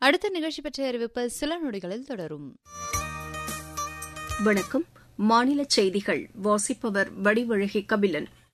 அடுத்த நிகழ்ச்சி பற்றிய அறிவிப்பு சில நொடிகளில் தொடரும். வணக்கம். மாநில செய்திகள் வாசிப்பவர் வடிவழகி கபிலன்.